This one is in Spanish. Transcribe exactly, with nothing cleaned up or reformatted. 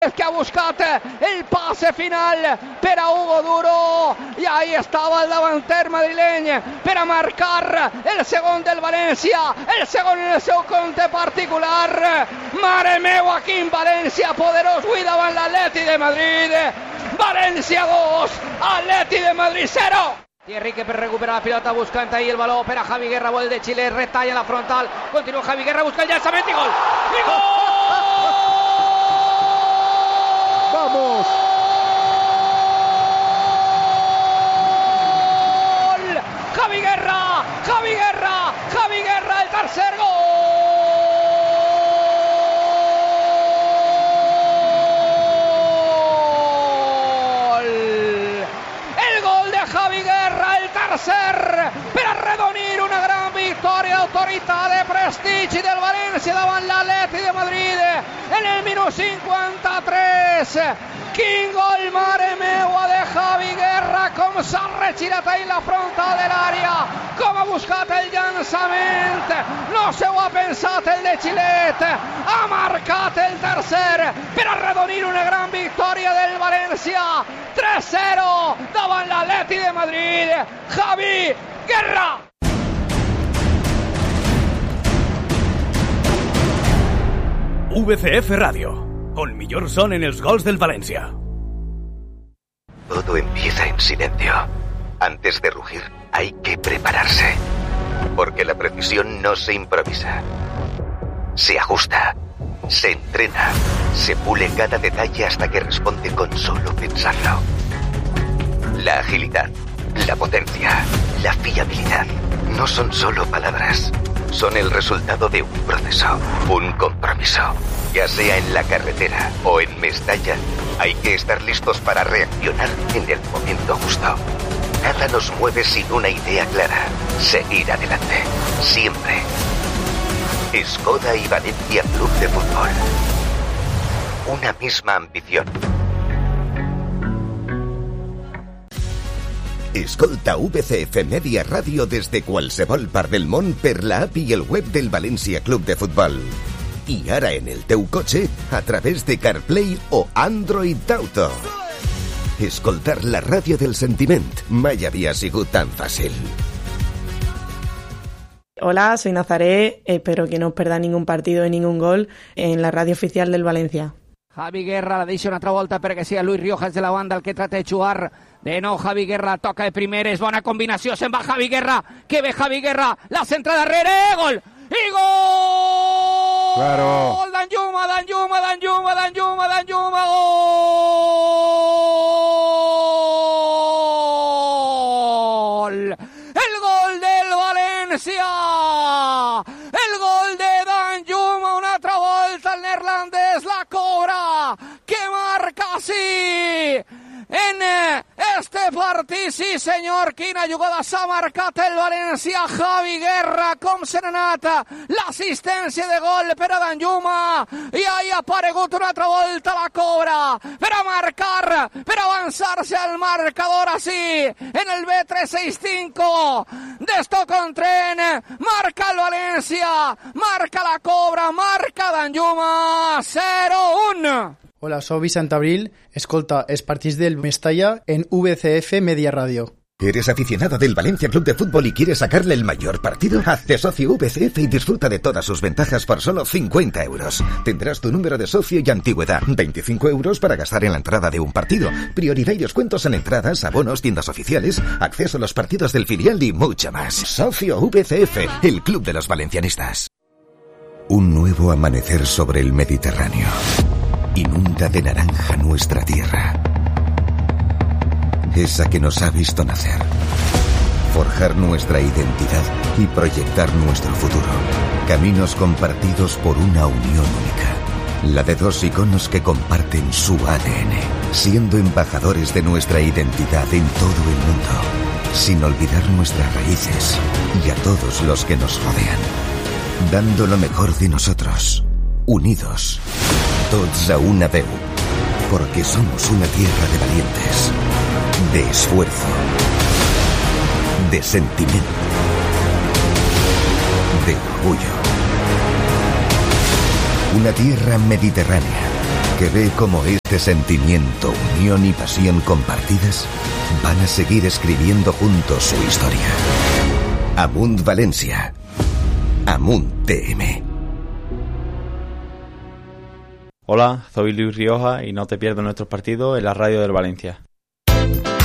que ha buscat el passe final per a Hugo Duro i ahí estava el davanter madrileny per a marcar el segon del València, el segon en el seu compte particular. Mare meua, quin València poderós avui davant l'Atleti de Madrid. València dos, Atleti de Madrid zero. Thierry que per recuperar la pilota buscant ahí el baló per a Javi Guerra, vol de Xile, retalla la frontal, continua Javi Guerra, busca el llançament i gol! I gol! ¡Vamos! ¡Gol! Javi Guerra, Javi Guerra, Javi Guerra, el tercer gol. El gol de Javi Guerra, el tercer, per arredonir una gran victòria d'autoritat de prestigi del València davant l'Atleti de Madrid en el minut cinquanta-tres. Quin gol, mare meua, de Javi Guerra, com s'ha regirat ahí la frontal de l'àrea, com ha buscat el llançament, no se ho ha pensat el de Xilet, ha marcat el tercer per arredonir una gran victòria del València, tres zero davant l'Atleti de Madrid. Javi Guerra. V C F Radio, el millor son en els gols del València. Todo empieza en silencio. Antes de rugir, hay que prepararse. Porque la precisión no se improvisa. Se ajusta, se entrena, se pule cada detalle hasta que responde con solo pensarlo. La agilidad, la potencia, la fiabilidad no son solo palabras. Son el resultado de un proceso, un compromiso. Ya sea en la carretera o en Mestalla, hay que estar listos para reaccionar en el momento justo. Nada nos mueve sin una idea clara. Seguir adelante. Siempre. Skoda y Valencia Club de Fútbol. Una misma ambición. Escolta V C F Media Ràdio des de qualsevol part del món per la app i el web del València Club de Futbol. I ara en el teu cotxe a través de CarPlay o Android Auto. Escoltar la ràdio del sentiment mai havia sigut tan fàcil. Hola, soy Nazaré, espero que no os perdáis ningún partido ni ningún gol en la radio oficial del Valencia. Javi Guerra la deixa una altra volta perquè sigui Luis Riojas de la banda el que trata de jugar. De nou Javi Guerra toca de primeres, bona combinació, se'n va Javi Guerra, que ve Javi Guerra, la centra darrere, gol! I gol! Claro. Gol d'Anjuma, d'Anjuma, d'Anjuma, d'Anjuma, d'Anjuma, gol! El gol del València! El gol de d'Anjuma, una altra volta el neerlandès la cobra, que marca sí! En este partit, sí senyor, quina jugada s'ha marcat el València, Javi Guerra, com se n'ha anat l'assistència de gol per a Danjuma, i ahí ha aparegut una altra volta la cobra, per a marcar, per a avançar-se al marcador així, en el B tres seixanta-cinc de Stoke-on-Trent, marca el València, marca la cobra, marca Danjuma, zero un. Hola, soy Vicente Abril, escolta els partits del Mestalla en V C F Media Radio. ¿Eres aficionado del Valencia Club de Fútbol y quieres sacarle el mayor partido? Hazte socio V C F y disfruta de todas sus ventajas por solo cincuenta euros. Tendrás tu número de socio y antigüedad, veinticinco euros para gastar en la entrada de un partido, prioridad y descuentos en entradas, abonos, tiendas oficiales, acceso a los partidos del filial y mucho más. Socio V C F, el club de los valencianistas. Un nuevo amanecer sobre el Mediterráneo. Inunda de naranja nuestra tierra, esa que nos ha visto nacer, forjar nuestra identidad y proyectar nuestro futuro. Caminos compartidos por una unión única, la de dos iconos que comparten su A D N, siendo embajadores de nuestra identidad en todo el mundo, sin olvidar nuestras raíces y a todos los que nos rodean, dando lo mejor de nosotros, unidos, tots a una veu, porque somos una tierra de valientes, de esfuerzo, de sentimiento, de orgullo. Una tierra mediterránea que ve cómo este sentimiento, unión y pasión compartidas van a seguir escribiendo juntos su historia. Amunt Valencia. Amunt T M. Hola, soy Luis Rioja y no te pierdas nuestros partidos en la radio del Valencia.